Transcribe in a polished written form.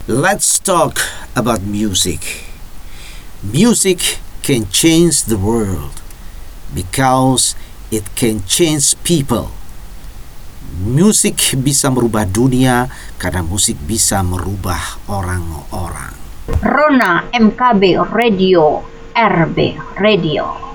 Let's talk about music. Music can change the world because it can change people. Musik bisa merubah dunia karena musik bisa merubah orang-orang. Rona MKB Radio RB Radio.